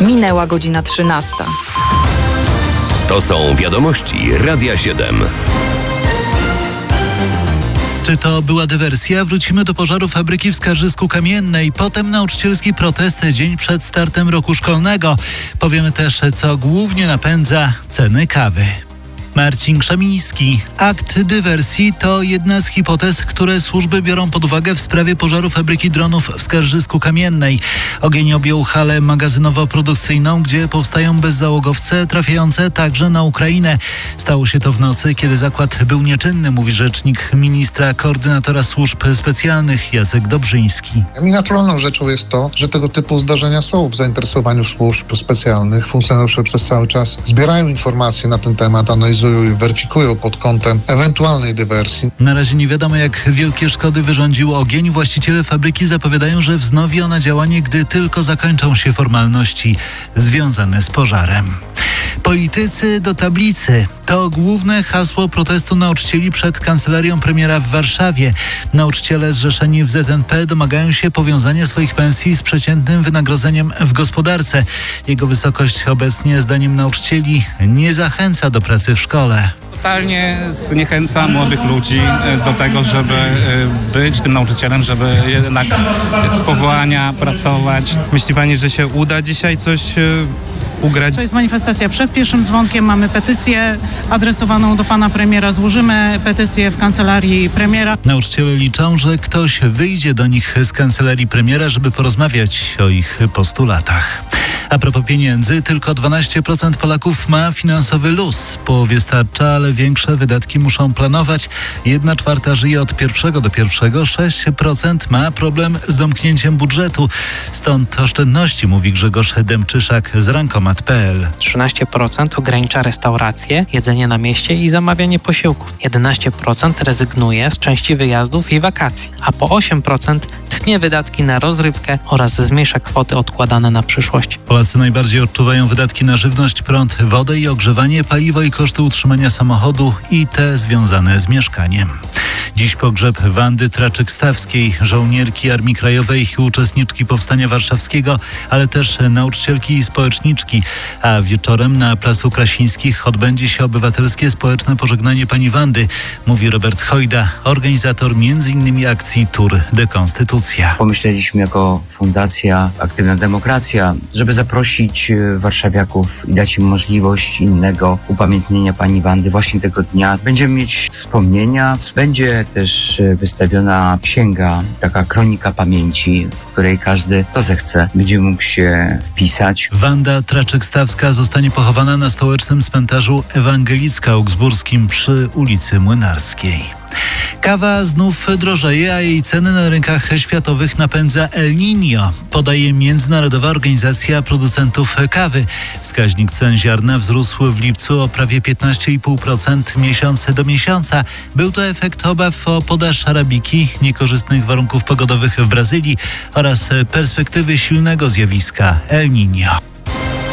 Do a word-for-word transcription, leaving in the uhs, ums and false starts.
Minęła godzina trzynasta. To są wiadomości Radia siedem. Czy to była dywersja? Wrócimy do pożaru fabryki w Skarżysku-Kamiennej. Potem nauczycielski protest dzień przed startem roku szkolnego. Powiemy też, co głównie napędza ceny kawy. Marcin Krzemiński. Akt dywersji to jedna z hipotez, które służby biorą pod uwagę w sprawie pożaru fabryki dronów w Skarżysku-Kamiennej. Ogień objął halę magazynowo-produkcyjną, gdzie powstają bezzałogowce trafiające także na Ukrainę. Stało się to w nocy, kiedy zakład był nieczynny, mówi rzecznik ministra koordynatora służb specjalnych Jacek Dobrzyński. I naturalną rzeczą jest to, że tego typu zdarzenia są w zainteresowaniu służb specjalnych. Funkcjonariusze przez cały czas zbierają informacje na ten temat, analizują i weryfikują pod kątem ewentualnej dywersji. Na razie nie wiadomo, jak wielkie szkody wyrządził ogień. Właściciele fabryki zapowiadają, że wznowi ona działanie, gdy tylko zakończą się formalności związane z pożarem. Politycy do tablicy. To główne hasło protestu nauczycieli przed kancelarią premiera w Warszawie. Nauczyciele zrzeszeni w Z N P domagają się powiązania swoich pensji z przeciętnym wynagrodzeniem w gospodarce. Jego wysokość obecnie, zdaniem nauczycieli, nie zachęca do pracy w szkole. Totalnie zniechęca młodych ludzi do tego, żeby być tym nauczycielem, żeby jednak z powołania pracować. Myśli pani, że się uda dzisiaj coś ugrać? To jest manifestacja przed pierwszym dzwonkiem. Mamy petycję adresowaną do pana premiera. Złożymy petycję w kancelarii premiera. Nauczyciele liczą, że ktoś wyjdzie do nich z kancelarii premiera, żeby porozmawiać o ich postulatach. A propos pieniędzy, tylko dwanaście procent Polaków ma finansowy luz. Połowie starcza, ale większe wydatki muszą planować. Jedna czwarta żyje od pierwszego do pierwszego. sześć procent ma problem z domknięciem budżetu. Stąd oszczędności, mówi Grzegorz Dębczyszak z rankomat kropka p l. trzynaście procent ogranicza restauracje, jedzenie na mieście i zamawianie posiłków. jedenaście procent rezygnuje z części wyjazdów i wakacji, a po osiem procent tnie wydatki na rozrywkę oraz zmniejsza kwoty odkładane na przyszłość. Polacy najbardziej odczuwają wydatki na żywność, prąd, wodę i ogrzewanie, paliwo i koszty utrzymania samochodu i te związane z mieszkaniem. Dziś pogrzeb Wandy Traczyk-Stawskiej, żołnierki Armii Krajowej i uczestniczki Powstania Warszawskiego, ale też nauczycielki i społeczniczki. A wieczorem na Placu Krasińskich odbędzie się obywatelskie społeczne pożegnanie pani Wandy, mówi Robert Hojda, organizator między innymi akcji Tour de Konstytucja. Pomyśleliśmy jako Fundacja Aktywna Demokracja, żeby zaprosić warszawiaków i dać im możliwość innego upamiętnienia pani Wandy właśnie tego dnia. Będziemy mieć wspomnienia, będzie też wystawiona księga, taka kronika pamięci, w której każdy, kto zechce, będzie mógł się wpisać. Wanda Traczyk-Stawska zostanie pochowana na stołecznym cmentarzu ewangelicko-augsburskim przy ulicy Młynarskiej. Kawa znów drożeje, a jej ceny na rynkach światowych napędza El Niño, podaje Międzynarodowa Organizacja Producentów Kawy. Wskaźnik cen ziarna wzrósł w lipcu o prawie piętnaście i pół procent miesiąc do miesiąca. Był to efekt obaw o podaż arabiki, niekorzystnych warunków pogodowych w Brazylii oraz perspektywy silnego zjawiska El Niño.